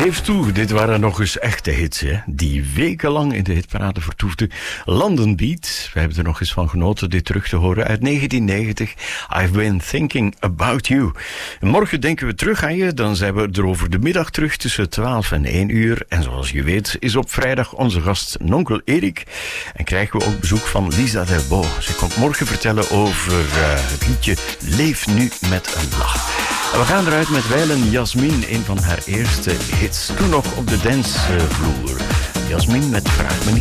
Geef toe, dit waren nog eens echte hits, hè? Die wekenlang in de hitparade vertoefden. London Beat, we hebben er nog eens van genoten dit terug te horen uit 1990. I've been thinking about you. Morgen denken we terug aan je, dan zijn we er over de middag terug tussen 12 en 1 uur. En zoals je weet is op vrijdag onze gast Nonkel Erik. En krijgen we ook bezoek van Lisa Delbo. Ze komt morgen vertellen over het liedje Leef nu met een lach. En we gaan eruit met wijlen Jasmin, een van haar eerste hits. Toen nog op de dancevloer. Jasmin met Vraag me niet.